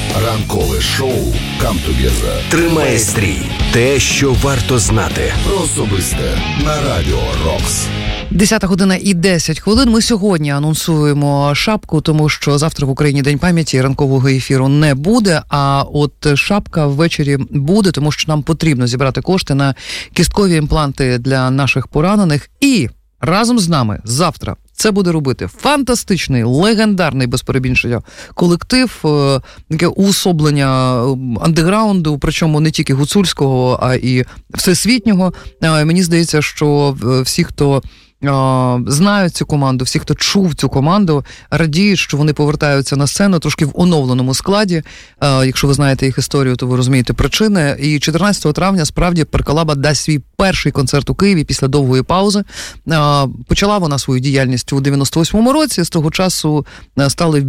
Ранкове шоу «Come Together» тримає стрій. Те, що варто знати. Про особисте на Радіо Рокс. 10 година і 10 хвилин. Ми сьогодні анонсуємо шапку, тому що завтра в Україні День пам'яті, ранкового ефіру не буде, а от шапка ввечері буде, тому що нам потрібно зібрати кошти на кісткові імпланти для наших поранених. І разом з нами завтра це буде робити фантастичний, легендарний, без перебільшення, колектив, таке уособлення андеграунду, причому не тільки гуцульського, а і всесвітнього. Мені здається, що всі, хто знають цю команду, всі, хто чув цю команду, радіють, що вони повертаються на сцену трошки в оновленому складі. Якщо ви знаєте їх історію, то ви розумієте причини. І 14 травня справді Перкалаба дасть свій перший концерт у Києві після довгої паузи. Почала вона свою діяльність у 98-му році, з того часу стали